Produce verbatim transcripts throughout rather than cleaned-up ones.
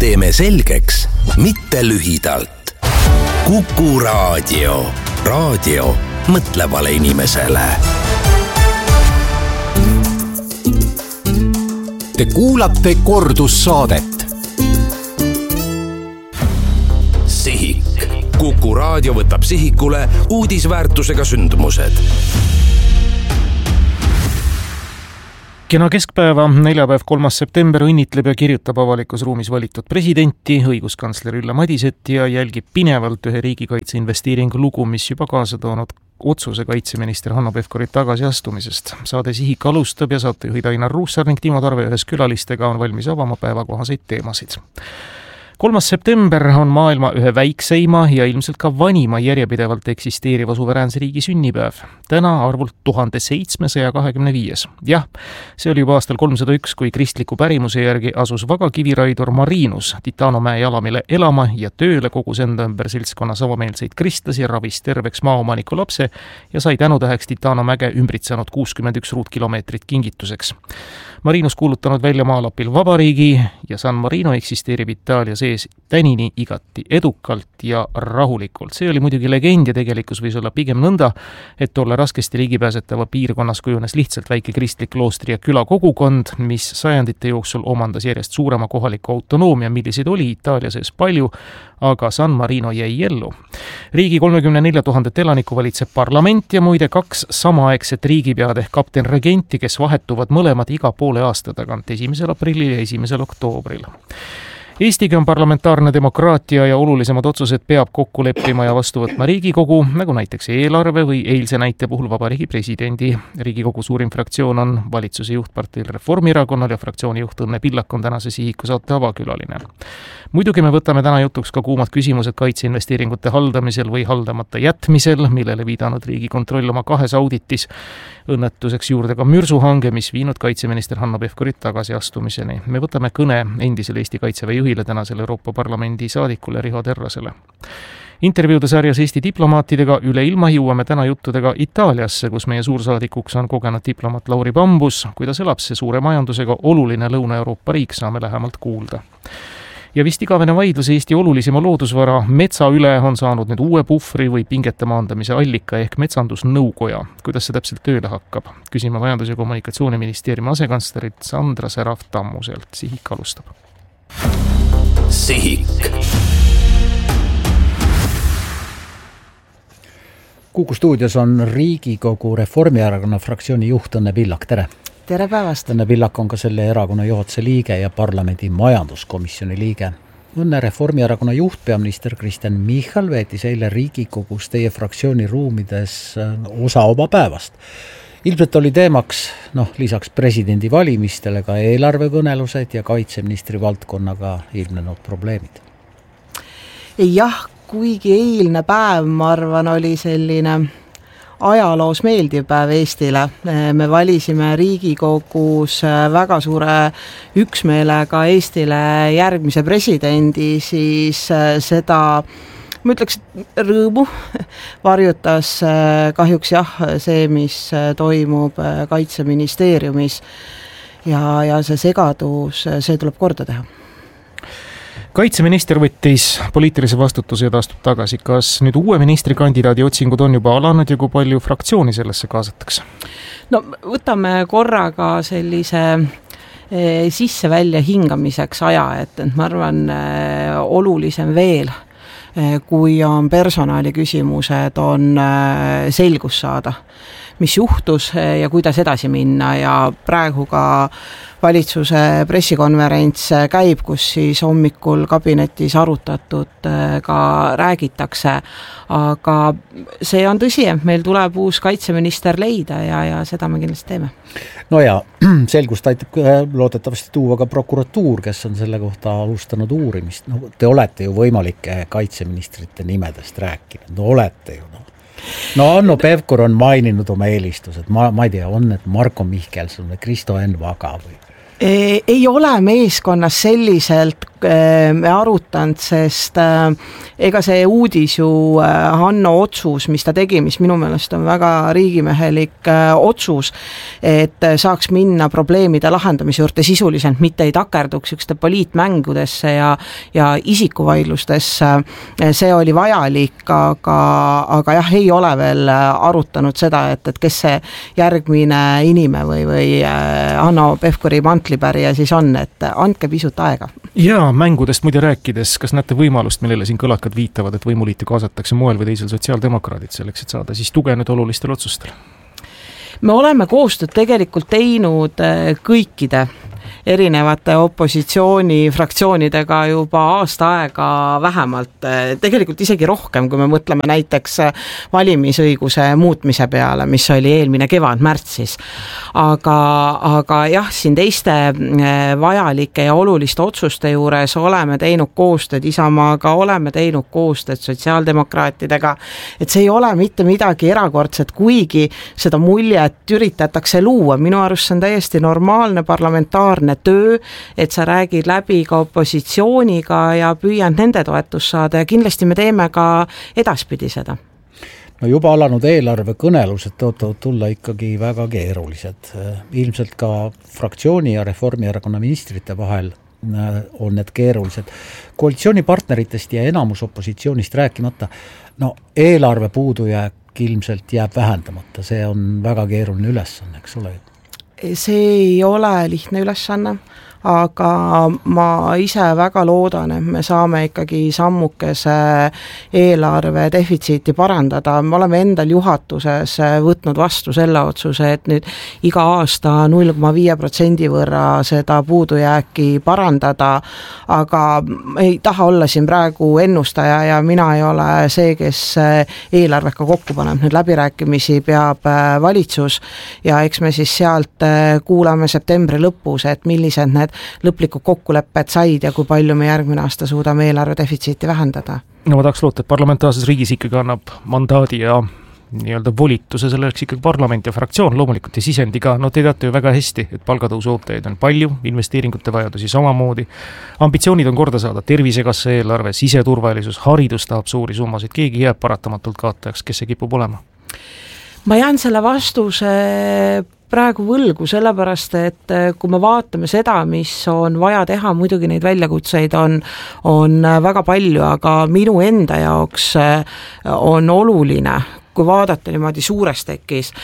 teeme selgeks, mitte lühidalt. Kuku Raadio. Raadio mõtlevale inimesele. Te kuulate kordussaadet. Sihik. Kuku Raadio võtab sihikule uudisväärtusega sündmused. Kena keskpäeva, neljapäev, kolmas september õnnitleb ja kirjutab avalikus ruumis valitud presidenti, õiguskantsler Ülle Madiset ja jälgib pinevalt ühe riigikaitse investeeringu lugu, mis juba kaasa toonud otsuse kaitseminister Hanno Pevkuri tagasiastumisest. Saade Sihik alustab ja saatejuhid Ainar Ruussaar ning Timo Tarve ühes külalistega on valmis avama päevakohaseid teemasid. kolmas september on maailma ühe väikseima ja ilmselt ka vanima järjepidevalt eksisteeriva suveräänse riigi sünnipäev. Täna arvult tuhat seitsmesaja kahekümne viis. Jah, see oli juba aastal kolmsada üks, kui kristliku pärimuse järgi asus vaga kiviraidur Marinus Titanomäe jalamile elama ja tööle kogus enda ümber seltskonna samameelseid kristlasi, ravis terveks maaomaniku lapse ja sai tänutäheks Titanomäge ümbritsenud kuuskümmend üks ruutkilomeetrit kingituseks. Marinus kuulutanud välja maalapil vabariigi ja San Marino eksisteerib Itaalia sees tänini igati edukalt ja rahulikult. See oli muidugi legend ja tegelikkus võis olla pigem nõnda, et olla raskesti ligipääsetava piirkonnas kujunes lihtsalt väike kristlik kloostri ja küla kogukond, mis sajandite jooksul omandas järjest suurema kohaliku autonoomia, milliseid oli Itaalia sees palju, aga San Marino jäi ellu. Riigi kolmekümne nelja tuhandet elaniku valitseb parlament ja muide kaks samaaegset riigipead ehk kapten regenti, kes vahetuvad mõlemad iga poole aasta tagant esimesel aprillil ja esimesel oktoobril. Eestiga on parlamentaarne demokraatia ja olulisemad otsused peab kokku leppima ja vastu võtma Riigikogu, nagu näiteks eelarve või eilse näite puhul vabariigi presidendi. Riigikogu suurim fraktsioon on valitsuse juhtparteil Reformierakonnal ja fraktsiooni juht Õnne Pillak on tänase Sihiku saate avakülaline. Muidugi me võtame täna jutuks ka kuumad küsimused kaitseinvesteeringute haldamisel või haldamata jätmisel, millele viidanud Riigikontroll oma kahes auditis. Õnnetuseks juurde ka mürsuhange, mis viinud kaitseminister Hanno Pevkurit tagasiastumiseni. Me võtame kõne endisele Eesti Kaitseväe juhile tänasele Euroopa Parlamendi saadikule Riho Terrasele. Intervjuude sarjas Eesti diplomaatidega üle ilma jõuame täna juttudega Itaaliasse, kus meie suursaadikuks on kogenud diplomaat Lauri Bambus. Kuidas elab see suure majandusega oluline Lõuna-Euroopa riik, saame lähemalt kuulda. Ja vist igavene vaidlus Eesti olulisima loodusvara metsa üle on saanud nüüd uue puhvri või pingete maandamise allika ehk metsandusnõukoja. Kuidas see täpselt tööle hakkab? Küsime Majandus- ja Kommunikatsiooniministeeriumi asekantslerit Sandra Seraf-Tammuselt. Sihik alustab. Sihik. Kuku stuudios on Riigikogu Reformierakonna fraktsiooni juht Õnne Pillak. Tere! Tere päevast! Õnne Pillak on ka selle erakonna juhatuse liige ja parlamendi majanduskomisjoni liige. Õnne Reformierakonna juht peaminister Kristen Michal veetis eile Riigikogus teie fraktsiooni ruumides osa oma päevast. Ilmselt oli teemaks, noh, lisaks presidendi valimistele ka eelarvekõnelused ja kaitseministri valdkonnaga ilmnenud probleemid. Jah, kuigi eilne päev, ma arvan, oli selline ajaloos meeldiv päev Eestile. Me valisime Riigikogus väga suure üksmeelega Eestile järgmise presidendi, siis seda, ma ütleks, rõõmu varjutas kahjuks jah see, mis toimub Kaitseministeeriumis ja, ja see segadus, see tuleb korda teha. Kaitseminister võttis poliitilise vastutuse ja taastub tagasi. Kas nüüd uue ministrikandidaadi otsingud on juba alanud ja kui palju fraktsiooni sellesse kaasatakse? No võtame korraga sellise sisse-välja hingamiseks aja, et ma arvan olulisem veel, kui on personali küsimused, on selgus saada, mis juhtus ja kuidas edasi minna ja praegu ka valitsuse pressikonverents käib, kus siis hommikul kabinetis arutatud ka räägitakse, aga see on tõsi, et meil tuleb uus kaitseminister leida ja, ja seda me kindlasti teeme. No ja selgust aitab loodetavasti tuua ka prokuratuur, kes on selle kohta alustanud uurimist. No, te olete ju võimalike kaitseministrite nimedest rääkinud, no olete ju. No, no Hanno Pevkur on maininud oma eelistused, ma, ma ei tea, on need Marko Mihkelson või Kristo Enn Vaga või? Ei ole meeskonnas selliselt me arutanud, sest ega see uudis ju Hanno otsus, mis ta tegi, mis minu meelest on väga riigimehelik otsus, et saaks minna probleemide lahendamise juurde sisuliselt, mitte ei takerduks ükste poliitmängudesse ja, ja isikuvaidlustesse. See oli vajalik, aga, aga jah, ei ole veel arutanud seda, et, et kes see järgmine inime või, või Hanno Pevkuri mantlipärija siis on, et andke pisut aega. Ja mängudest muide rääkides, kas näete võimalust, millele siin kõlakad viitavad, et võimuliitu kaasatakse moel või teisel sotsiaaldemokraadid selleks, et saada siis tuge nüüd olulistel otsustel? Me oleme koostööd tegelikult teinud kõikide erinevate opositsiooni fraktsioonidega juba aasta aega vähemalt, tegelikult isegi rohkem, kui me mõtleme näiteks valimisõiguse muutmise peale, mis oli eelmine kevad märtsis. Aga, aga jah, siin teiste vajalike ja oluliste otsuste juures oleme teinud koostööd Isamaaga, oleme teinud koostööd sotsiaaldemokraatidega, et see ei ole mitte midagi erakordset, kuigi seda muljet üritatakse luua. Minu arust see on täiesti normaalne parlamentaarne töö, et sa räägid läbi ka opositsiooniga ja püüan nende toetust saada ja kindlasti me teeme ka edaspidi seda. No juba alanud eelarve kõnelused tõotavad tulla ikkagi väga keerulised. Ilmselt ka fraktsiooni ja Reformierakonna ministrite vahel on need keerulised. Koalitsioonipartneritest ja enamus opositsioonist rääkimata, no eelarve puudujääk ilmselt jääb vähendamata, see on väga keeruline ülesanne, eks ole. See ei ole lihtne ülesanne, aga ma ise väga loodan, et me saame ikkagi sammukese eelarve defitsiiti parandada. Me oleme endal juhatuses võtnud vastu selle otsuse, et nüüd iga aasta null koma viis protsendi võrra seda puudujääki parandada, aga ei taha olla siin praegu ennustaja ja mina ei ole see, kes eelarvega kokku paneb. Nüüd läbirääkimisi peab valitsus ja eks me siis sealt kuulame septembri lõpus, et millised need lõplikud kokkulepped said ja kui palju me järgmine aasta suudame eelarve defitsiiti vähendada. No ma tahaks loota, et parlamentaarses riigis ikkagi annab mandaadi ja nii-öelda volituse selleks ikkagi parlament ja fraktsioon loomulikult ja sisendiga. No te teate ju väga hästi, et palgatõusu ootajaid on palju, investeeringute vajadusi samamoodi. Ambitsioonid on korda saada tervisekassa eelarve, siseturvalisus, haridus tahab suuri summasid, keegi jääb paratamatult kaotajaks, kes see kipub olema? Ma jään selle vastuse praegu võlgu, sellepärast, et kui me vaatame seda, mis on vaja teha, muidugi neid väljakutseid on, on väga palju, aga minu enda jaoks on oluline, kui vaadata niimoodi suures tekis,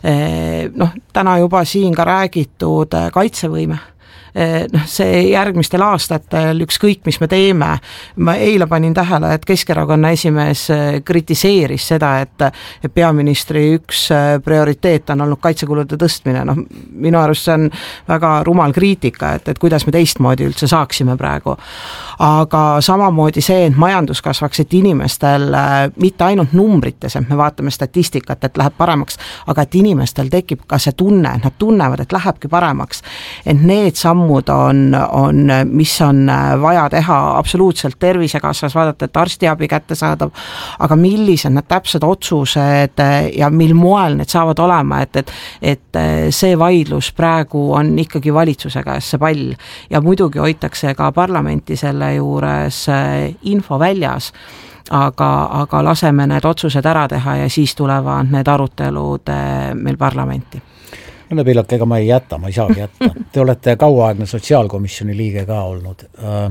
noh, täna juba siin ka räägitud kaitsevõime. noh, see järgmistel aastatel ükskõik, mis me teeme. Ma eile panin tähele, et Keskerakonna esimees kritiseeris seda, et, et peaministri üks prioriteet on olnud kaitsekulude tõstmine. Noh, minu arust see on väga rumal kriitika, et, et kuidas me teistmoodi üldse saaksime praegu. Aga samamoodi see, et majandus kasvaks, et inimestel mitte ainult numbrites, et me vaatame statistikat, et läheb paremaks, aga et inimestel tekib ka see tunne, nad tunnevad, et lähebki paremaks. Et need sammud on, on, mis on vaja teha absoluutselt tervisekassas, vaadata, et arstiabi kätte saadav, aga millised need täpsed otsused ja mil moel need saavad olema, et, et, et see vaidlus praegu on ikkagi valitsuse käes see pall ja muidugi hoitakse ka parlamenti selle juures info väljas, aga, aga laseme need otsused ära teha ja siis tulevad need arutelud meil parlamenti. No Piilak, ega ma ei jäta, ma ei saagi jätta. Te olete kauaaegne sotsiaalkomisjoni liige ka olnud.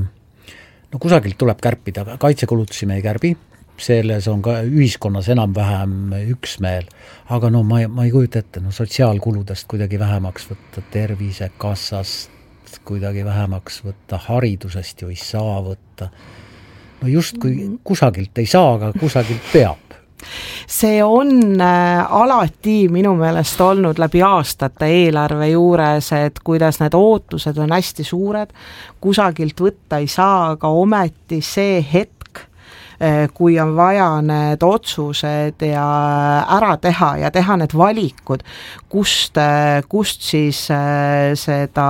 No kusagilt tuleb kärpida, kaitsekulutusi me ei kärbi, selles on ka ühiskonnas enam-vähem üksmeel, aga no ma ei, ma ei kujuta ette, no sotsiaalkuludest kuidagi vähemaks võtta, tervisekassast kuidagi vähemaks võtta, haridusest ju ei saa võtta. No just kui kusagilt ei saa, aga kusagilt peab. See on alati minu meelest olnud läbi aastate eelarve juures, et kuidas need ootused on hästi suured, kusagilt võtta ei saa, aga ometi see hetk, kui on vaja need otsused ja ära teha ja teha need valikud, kust, kust siis seda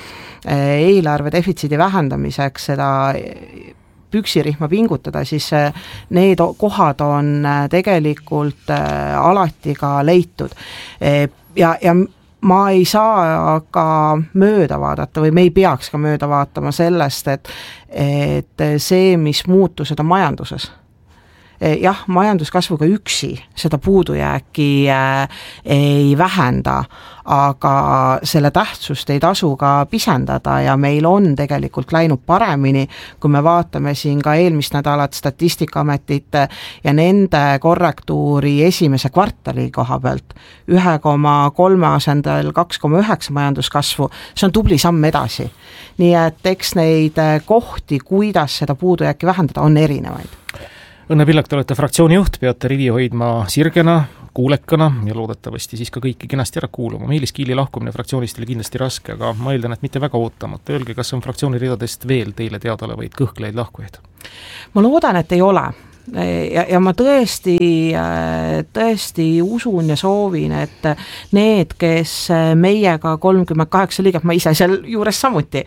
eelarve defitsiidi vähendamiseks seda püksirihma pingutada, siis need kohad on tegelikult alati ka leitud. Ja, ja ma ei saa ka mööda vaadata või me ei peaks ka mööda vaatama sellest, et, et see, mis muutused on majanduses. Jah, majanduskasvuga üksi seda puudujääki äh, ei vähenda, aga selle tähtsust ei tasu ka pisendada ja meil on tegelikult läinud paremini, kui me vaatame siin ka eelmist nädalat Statistikaametit ja nende korrektuuri esimese kvartali koha pealt üks koma kolm asendel kaks koma üheksa majanduskasvu, see on tubli samm edasi. Nii et eks neid kohti, kuidas seda puudujääki vähendada, on erinevaid. Õnne Pillak, te olete fraktsiooni juht, peate rivi hoidma sirgena, kuulekana ja loodetavasti siis ka kõiki kenasti ära kuulama. Meelis Kiili lahkumine fraktsioonist oli kindlasti raske, aga ma eeldan, et mitte väga ootamata. Öelge, kas on fraktsiooni ridadest veel teile teada olevaid kõhkleid lahkujaid? Ma loodan, et ei ole. Ja, ja ma tõesti, tõesti usun ja soovin, et need, kes meiega kolmkümmend kaheksa liiget, ma ise seal juures samuti,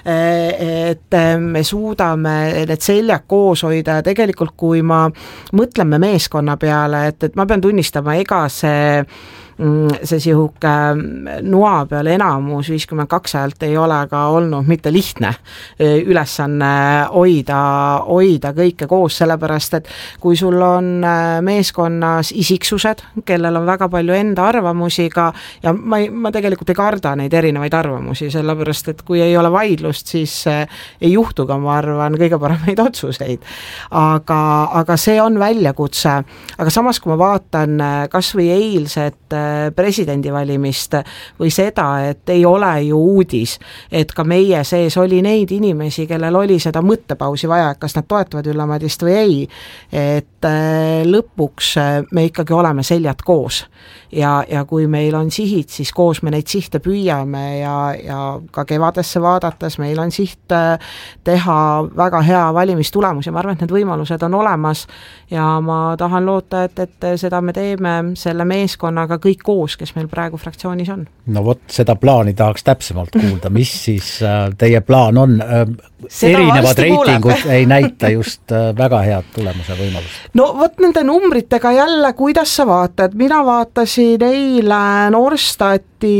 et me suudame need seljad koos hoida ja tegelikult kui ma mõtleme meeskonna peale, et, et ma pean tunnistama, ega see see sihuke noa peal enamus viiskümmend kaks häält ei ole ka olnud mitte lihtne ülesanne hoida, hoida kõike koos, sellepärast et kui sul on meeskonnas isiksused, kellel on väga palju enda arvamusi ka, ja ma, ei, ma tegelikult ei karda neid erinevaid arvamusi, sellepärast et kui ei ole vaidlust, siis ei juhtu ka, ma arvan, kõige paremaid otsuseid. Aga, aga see on väljakutse, aga samas kui ma vaatan kas või eilset presidendivalimist või seda, et ei ole ju uudis, et ka meie sees oli neid inimesi, kellel oli seda mõttepausi vaja, kas nad toetavad Ülle Madist või ei, et lõpuks me ikkagi oleme seljad koos ja, ja kui meil on sihid, siis koos me neid sihte püüame ja, ja ka kevadesse vaadates meil on siht teha väga hea valimistulemus ja ma arvan, et need võimalused on olemas ja ma tahan loota, et, et seda me teeme selle meeskonnaga kõik koos, kes meil praegu fraktsioonis on. No vot, seda plaani tahaks täpsemalt kuulda, mis siis teie plaan on? Seda erinevad reitingud kuuleb. Ei näita just väga head tulemuse võimalust. No vot nende numbritega jälle, kuidas sa vaatad? Mina vaatasin eile Norstati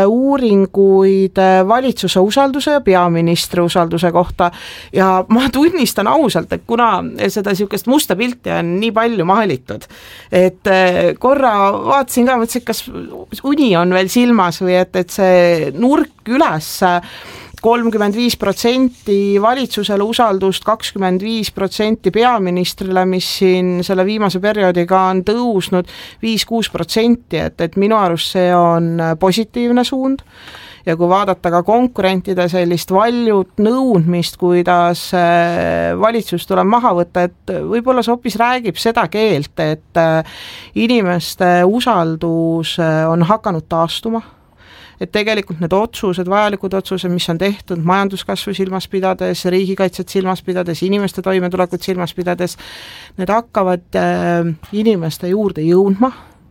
uuringuid valitsuse usalduse ja peaministri usalduse kohta ja ma tunnistan ausalt, et kuna seda sihukest musta pilti on nii palju maalitud, et korra vaatasin ka, mõtlesin, kas uni on veel silmas või et, et see nurk üles kolmkümmend viis protsenti valitsusele usaldust, kakskümmend viis protsenti peaministrile, mis siin selle viimase perioodiga on tõusnud viis kuus protsenti, et, et minu arust see on positiivne suund. Ja kui vaadata ka konkurentide sellist valjut nõudmist, kuidas valitsus tuleb maha võtta, et võib-olla see hoopis räägib seda keelt, et inimeste usaldus on hakanud taastuma. Et tegelikult need otsused, vajalikud otsused, mis on tehtud majanduskasvu silmas pidades, riigikaitset silmas pidades, inimeste toimetulekut silmas pidades, need hakkavad inimeste juurde jõudma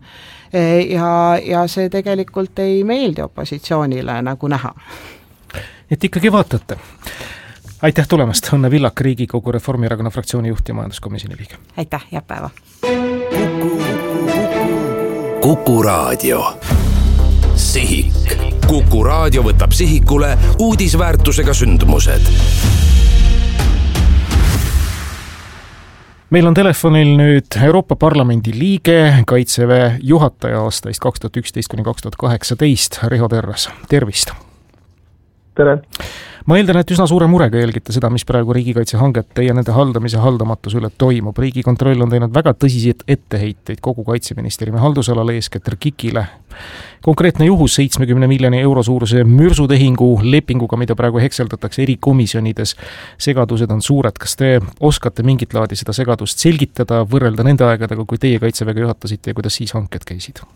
ja, ja see tegelikult ei meeldi opositsioonile nagu näha. Et ikkagi vaatate. Aitäh tulemast, Õnne Pillak, Riigikogu Reformierakonna fraktsiooni juht ja majanduskomisjoni liige. Aitäh, ja päeva. Kuku Raadio. Sihik. Kuku Raadio võtab sihikule uudisväärtusega sündmused. Meil on telefonil nüüd Euroopa Parlamendi liige, Kaitseväe juhataja aastaist kaks tuhat üksteist kuni kaks tuhat kaheksateist, Riho Terras. Tervist! Tere! Ma eeldan, et üsna suure murega jälgite seda, mis praegu riigikaitsehangete ja nende haldamise haldamatuse üle toimub. Riigikontroll on teinud väga tõsiseid etteheiteid kogu Kaitseministeeriumi haldusalale, eeskätt RKIK-ile. Konkreetne juhus seitsmekümne miljoni euro suuruse mürsutehingu lepinguga, mida praegu hekseldatakse eri komisjonides. Segadused on suured. Kas te oskate mingit laadi seda segadust selgitada, võrrelda nende aegadega, kui teie Kaitseväega juhatasite ja kuidas siis hanked käisid?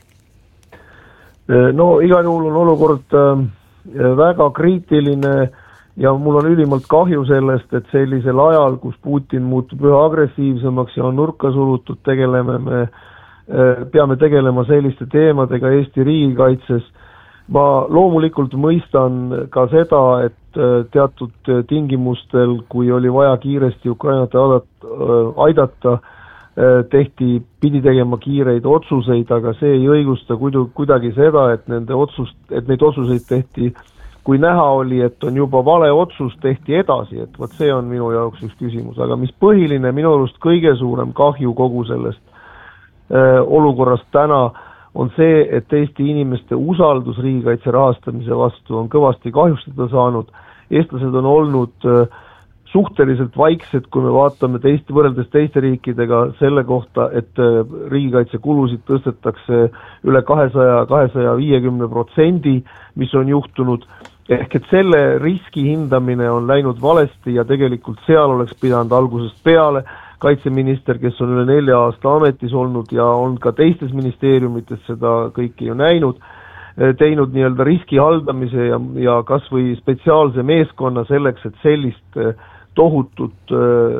No igal juhul on olukord väga kriitiline ja mul on ülimalt kahju sellest, et sellisel ajal, kus Putin muutub üha agressiivsemaks ja on nurka surutud, tegeleme me, peame tegelema selliste teemadega Eesti riigikaitses. Ma loomulikult mõistan ka seda, et teatud tingimustel, kui oli vaja kiiresti Ukrainat aidata, tehti, pidi tegema kiireid otsuseid, aga see ei õigusta kuidagi seda, et nende otsust, et neid otsuseid tehti, kui näha oli, et on juba vale otsus, tehti edasi, et võt see on minu jaoks üks küsimus, aga mis põhiline, minu arust kõige suurem kahju kogu sellest äh, olukorrast täna on see, et Eesti inimeste usaldus riigikaitse rahastamise vastu on kõvasti kahjustada saanud. Eestlased on olnud äh, suhteliselt vaiksed, kui me vaatame teist, võrreldes teiste riikidega selle kohta, et riigikaitse kulusid tõstetakse üle kahesaja, kahesaja viiekümne protsendi, mis on juhtunud, ehk et selle riski hindamine on läinud valesti ja tegelikult seal oleks pidanud algusest peale kaitseminister, kes on üle nelja aasta ametis olnud ja on ka teistes ministeeriumites seda kõike ju näinud, teinud nii-öelda riski haldamise ja, ja kas või spetsiaalse meeskonna selleks, et sellist tohutut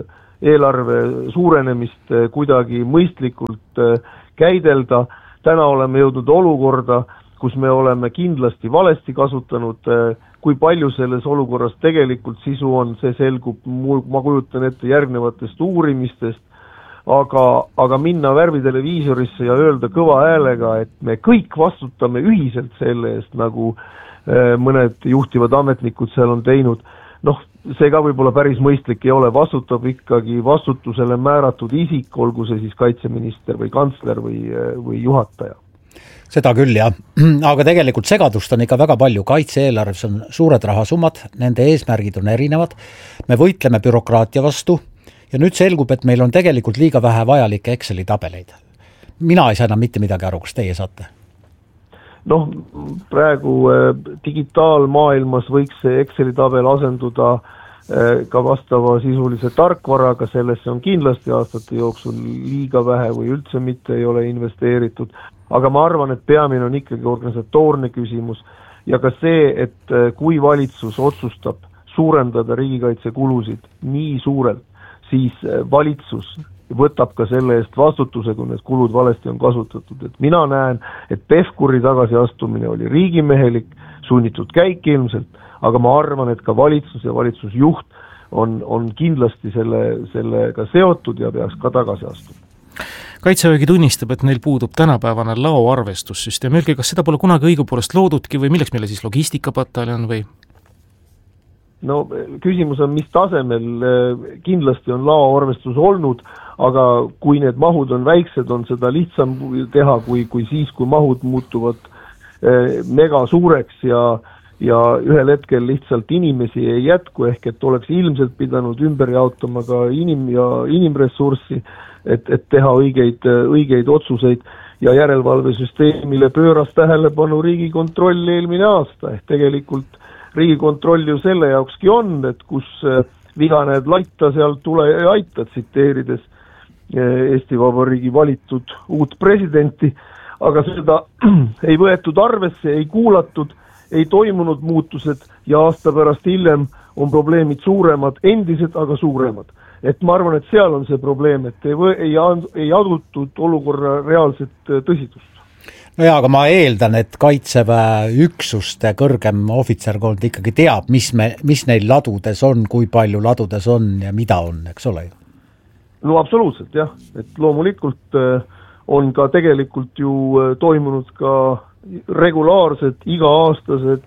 eelarve suurenemist kuidagi mõistlikult käidelda. Täna oleme jõudnud olukorda, kus me oleme kindlasti valesti kasutanud, kui palju selles olukorras tegelikult sisu on, see selgub, ma kujutan ette järgnevatest uurimistest, aga, aga minna värviteleviisorisse ja öelda kõva häälega, et me kõik vastutame ühiselt selle eest, nagu mõned juhtivad ametnikud seal on teinud, noh, see ka võib-olla päris mõistlik ei ole, vastutab ikkagi vastutusele määratud isik, olgu see siis kaitseminister või kantsler või, või juhataja. Seda küll, jah. Aga tegelikult segadust on ikka väga palju. Kaitse-eelarves on suured rahasummad, nende eesmärgid on erinevad. Me võitleme bürokraatia vastu ja nüüd selgub, et meil on tegelikult liiga vähe vajalikke Exceli tabeleid. Mina ei saa enam mitte midagi aru, kas teie saate? Noh, praegu digitaalmaailmas võiks see Exceli tabel asenduda ka vastava sisulise tarkvaraga, sellesse on kindlasti aastate jooksul liiga vähe või üldse mitte ei ole investeeritud, aga ma arvan, et peamine on ikkagi organisatoorne küsimus ja ka see, et kui valitsus otsustab suurendada riigikaitsekulusid nii suurelt, siis valitsus võtab ka selle eest vastutuse, kui need kulud valesti on kasutatud. Et mina näen, et Pevkuri tagasiastumine oli riigimehelik, sunnitud käik ilmselt, aga ma arvan, et ka valitsus ja valitsusjuht on, on kindlasti selle, sellega seotud ja peaks ka tagasi astuma. Kaitsevägi tunnistab, et neil puudub tänapäevane laoarvestussüsteem. Öelge, kas seda pole kunagi õigupoolest loodudki või milleks meile siis logistikapataljon või? No küsimus on, mis tasemel, kindlasti on laoarvestus olnud, aga kui need mahud on väiksed, on seda lihtsam teha kui, kui siis, kui mahud muutuvad mega suureks ja, ja ühel hetkel lihtsalt inimesi ei jätku, ehk et oleks ilmselt pidanud ümber jaotama ka inim- ja inimressurssi, et, et teha õigeid, õigeid otsuseid ja järelevalvesüsteemile pööras tähelepanu Riigikontroll eelmine aasta, ehk tegelikult Riigikontroll ju selle jaokski on, et kus viga näed laita, seal tule ja aita, tsiteerides Eesti Vabariigi valitud uut presidenti, aga seda ei võetud arvesse, ei kuulatud, ei toimunud muutused ja aasta pärast hiljem on probleemid suuremad, endised, aga suuremad. Et ma arvan, et seal on see probleem, et ei, ei, ei adutud olukorra reaalset tõsidust. No jaa, aga ma eeldan, et Kaitseväe üksuste kõrgem ohvitserkond ikkagi teab, mis, me, mis neil ladudes on, kui palju ladudes on ja mida on, eks ole ju? No absoluutselt, jah. Et loomulikult on ka tegelikult ju toimunud ka regulaarsed, iga-aastased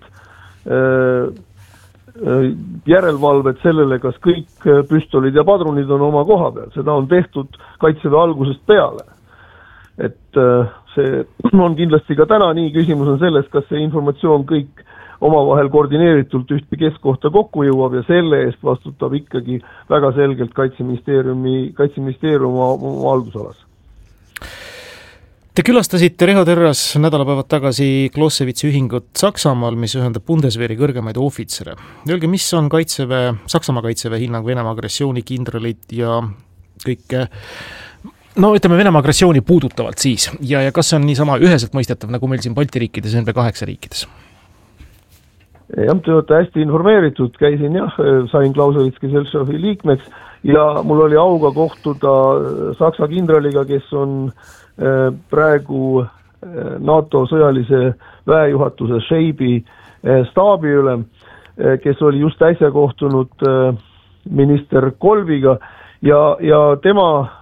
järelvalved sellele, kas kõik püstolid ja padrunid on oma koha peal. Seda on tehtud Kaitseväe algusest peale. Et see on kindlasti ka täna nii, küsimus on selles, kas see informatsioon kõik omavahel koordineeritult ühte keskkohta kokku jõuab ja selle eest vastutab ikkagi väga selgelt Kaitseministeeriumi, Kaitseministeerium oma haldusalas. Te külastasite Riho Terras nädalapäevad tagasi Clausewitzi ühingut Saksamaal, mis ühendab Bundeswehri kõrgemaid ohvitsere. Öelge, mis on Kaitseväe, Saksamaa Kaitseväe hinnang Venemaa agressioonikindralid ja kõike, no ütleme Venemaa agressiooni puudutavalt siis ja, ja kas see on niisama üheselt mõistetav, nagu meil siin Balti riikides ja kaheksa riikides? Jah, te olete hästi informeeritud, käisin jah, sain Clausewitski Seltšovi liikmeks ja mul oli auga kohtuda Saksa kindraliga, kes on praegu NATO sõjalise väejuhatuse Šeibi staabiülem, kes oli just äsja kohtunud minister Kolviga ja, ja tema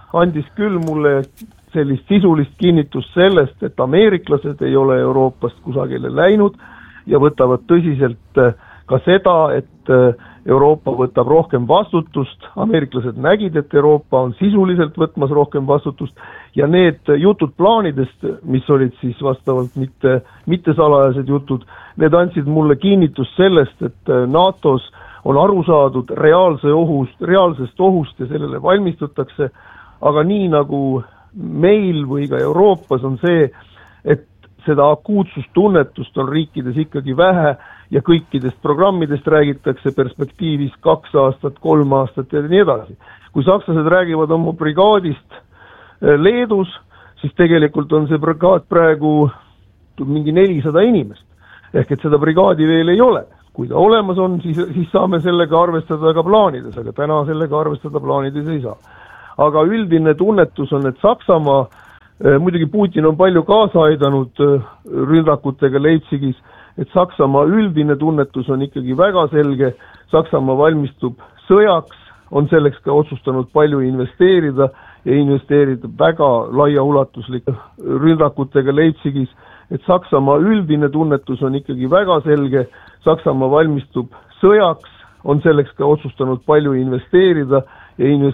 andis küll mulle sellist sisulist kinnitust sellest, et ameeriklased ei ole Euroopast kusagile läinud ja võtavad tõsiselt ka seda, et Euroopa võtab rohkem vastutust, ameeriklased nägid, et Euroopa on sisuliselt võtmas rohkem vastutust ja need jutud plaanidest, mis olid siis vastavalt mitte, mitte salajased jutud, need andsid mulle kinnitust sellest, et NATOs on aru saadud reaalse ohust, reaalsest ohust ja sellele valmistutakse, aga nii nagu meil või ka Euroopas on see, et seda akuutsustunnetust on riikides ikkagi vähe ja kõikidest programmidest räägitakse perspektiivis kaks aastat, kolm aastat ja nii edasi. Kui sakslased räägivad oma brigaadist Leedus, siis tegelikult on see brigaad praegu mingi nelisada inimest. Ehk et seda brigaadi veel ei ole. Kui ta olemas on, siis, siis saame sellega arvestada ka plaanides, aga täna sellega arvestada plaanides ei saa. Aga üldine tunnetus on, et Saksamaa, muidugi Putin on palju kaasa aidanud ründakutega Leipzigis, et Saksamaa üldine tunnetus on ikkagi väga selge, Saksamaa valmistub sõjaks, on selleks ka otsustanud palju investeerida ja investeerida väga laiaulatuslik ründakutega Leipzigis, et Saksamaa üldine tunnetus on ikkagi väga selge, Saksamaa valmistub sõjaks, on selleks ka otsustanud palju investeerida ja investeerida